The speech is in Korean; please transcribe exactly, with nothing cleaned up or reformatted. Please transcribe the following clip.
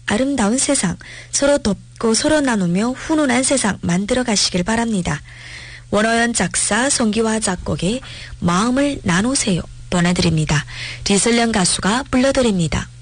아름다운 세상, 서로 돕고 서로 나누며 훈훈한 세상 만들어 가시길 바랍니다. 원어연 작사, 성기화 작곡의 마음을 나누세요 보내드립니다. 리슬령 가수가 불러드립니다.